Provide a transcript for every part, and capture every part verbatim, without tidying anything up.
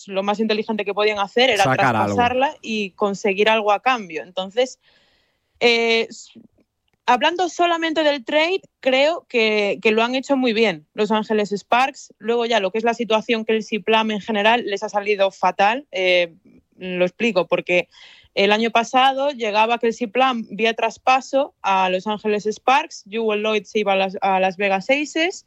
lo más inteligente que podían hacer era Sacar traspasarla algo. y conseguir algo a cambio. Entonces, eh, hablando solamente del trade, creo que, que lo han hecho muy bien Los Ángeles Sparks. Luego ya lo que es la situación Kelsey Plum en general les ha salido fatal. Eh, lo explico porque el año pasado llegaba Kelsey Plum vía traspaso a Los Ángeles Sparks, Jewel Lloyd se iba a las, a las Vegas Aces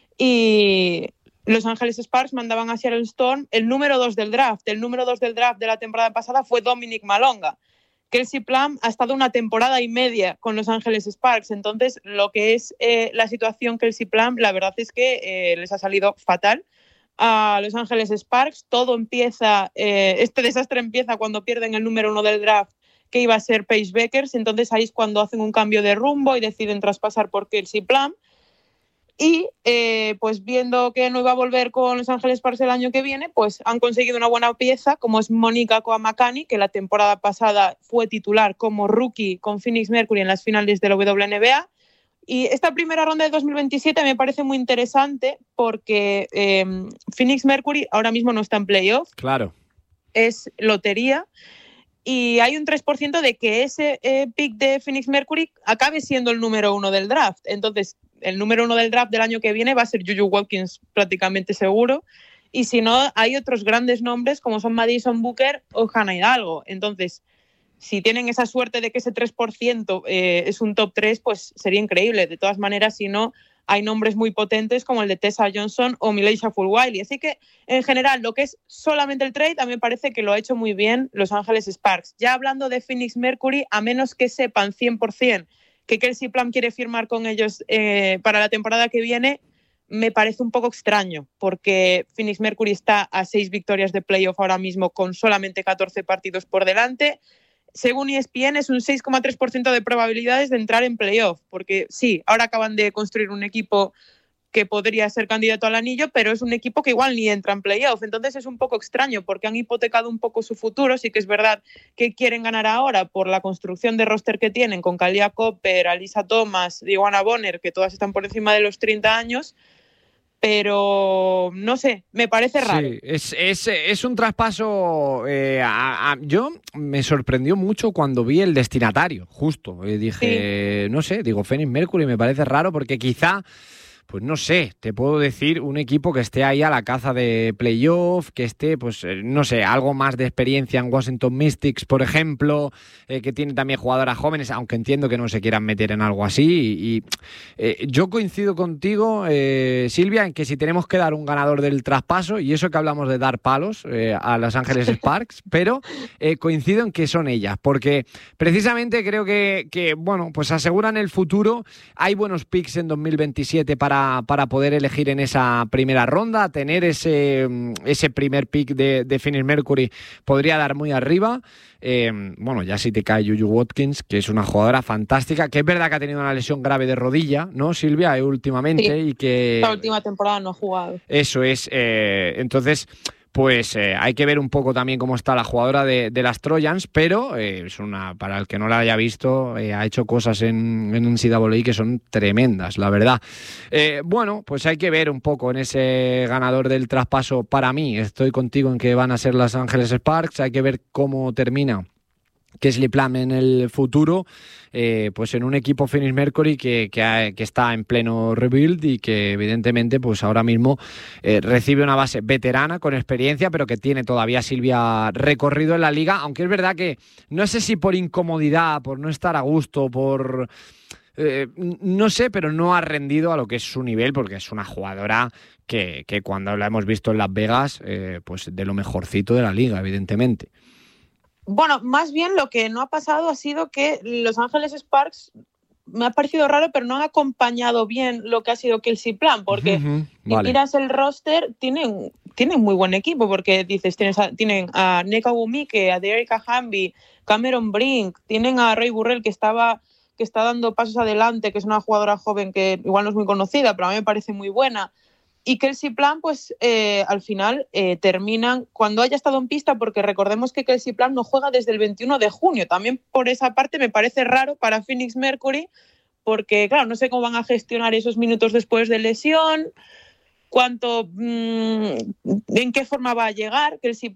y Los Ángeles Sparks mandaban a Seattle Storm el número dos del draft. El número dos del draft de la temporada pasada fue Dominic Malonga. Kelsey Plum ha estado una temporada y media con Los Ángeles Sparks, entonces lo que es eh, la situación Kelsey Plum, la verdad es que eh, les ha salido fatal a Los Ángeles Sparks. Todo empieza, eh, este desastre empieza cuando pierden el número uno del draft, que iba a ser Paige Bueckers, entonces ahí es cuando hacen un cambio de rumbo y deciden traspasar por Kelsey Plum. Y eh, pues viendo que no iba a volver con Los Ángeles Sparks el año que viene, pues han conseguido una buena pieza como es Monica Koamakani, que la temporada pasada fue titular como rookie con Phoenix Mercury en las finales de la W N B A. Y esta primera ronda de dos mil veintisiete me parece muy interesante porque eh, Phoenix Mercury ahora mismo no está en playoff. Claro. Es lotería. Y hay un tres por ciento de que ese eh, pick de Phoenix Mercury acabe siendo el número uno del draft. Entonces, el número uno del draft del año que viene va a ser Juju Watkins prácticamente seguro. Y si no, hay otros grandes nombres como son Madison Booker o Hannah Hidalgo. Entonces, si tienen esa suerte de que ese tres por ciento eh, es un top tres, pues sería increíble. De todas maneras, si no, hay nombres muy potentes como el de Tessa Johnson o Mileisha Fulwiley. Así que, en general, lo que es solamente el trade, a mí me parece que lo ha hecho muy bien Los Ángeles Sparks. Ya hablando de Phoenix Mercury, a menos que sepan cien por ciento que Kelsey Plum quiere firmar con ellos eh, para la temporada que viene, me parece un poco extraño, porque Phoenix Mercury está a seis victorias de playoff ahora mismo con solamente catorce partidos por delante. Según E S P N, es un seis coma tres por ciento de probabilidades de entrar en playoff, porque sí, ahora acaban de construir un equipo que podría ser candidato al anillo, pero es un equipo que igual ni entra en playoff. Entonces es un poco extraño porque han hipotecado un poco su futuro. Sí que es verdad que quieren ganar ahora por la construcción de roster que tienen con Kalia Copper, Alyssa Thomas, Ioana Bonner, que todas están por encima de los treinta años. Pero no sé, me parece raro. Sí, es, es, es un traspaso. Eh, a, a, yo me sorprendió mucho cuando vi el destinatario, justo. Eh, dije, sí. no sé, digo, Phoenix Mercury me parece raro porque quizá. Pues no sé, te puedo decir un equipo que esté ahí a la caza de playoff, que esté, pues no sé, algo más de experiencia en Washington Mystics, por ejemplo, eh, que tiene también jugadoras jóvenes, aunque entiendo que no se quieran meter en algo así. Y, y eh, yo coincido contigo, eh, Silvia, en que si tenemos que dar un ganador del traspaso, y eso que hablamos de dar palos eh, a Los Ángeles Sparks, pero eh, coincido en que son ellas, porque precisamente creo que, que, bueno, pues aseguran el futuro. Hay buenos picks en dos mil veintisiete para para poder elegir en esa primera ronda, tener ese, ese primer pick de, de Phoenix Mercury podría dar muy arriba. Eh, bueno, ya si te cae Juju Watkins, que es una jugadora fantástica, que es verdad que ha tenido una lesión grave de rodilla, ¿no, Silvia? últimamente sí, y que esta última temporada no ha jugado. Eso es, eh, entonces pues eh, hay que ver un poco también cómo está la jugadora de, de las Trojans, pero eh, es una, para el que no la haya visto, eh, ha hecho cosas en, en N C A A que son tremendas, la verdad. Eh, bueno, pues hay que ver un poco en ese ganador del traspaso. Para mí, estoy contigo en que van a ser Los Ángeles Sparks, hay que ver cómo termina Kelsey Plum en el futuro, eh, pues en un equipo Phoenix Mercury que, que, ha, que está en pleno rebuild y que evidentemente pues ahora mismo eh, recibe una base veterana con experiencia, pero que tiene todavía, Silvia, recorrido en la liga, aunque es verdad que no sé si por incomodidad, por no estar a gusto, por... Eh, no sé, pero no ha rendido a lo que es su nivel, porque es una jugadora que, que cuando la hemos visto en Las Vegas, eh, pues de lo mejorcito de la liga, evidentemente. Bueno, más bien lo que no ha pasado ha sido que Los Ángeles Sparks me ha parecido raro, pero no han acompañado bien lo que ha sido Kelsey Plum, porque uh-huh, si vale. miras el roster, tienen, tienen muy buen equipo, porque dices, tienes a, tienen a Nneka Ogwumike, a Dearica Hamby, Cameron Brink, tienen a Ray Burrell, que estaba que está dando pasos adelante, que es una jugadora joven que igual no es muy conocida, pero a mí me parece muy buena. Y Kelsey Plum, pues eh, al final eh, terminan cuando haya estado en pista, porque recordemos que Kelsey Plum no juega desde el veintiuno de junio. También por esa parte me parece raro para Phoenix Mercury, porque claro, no sé cómo van a gestionar esos minutos después de lesión, cuánto, mmm, en qué forma va a llegar, que si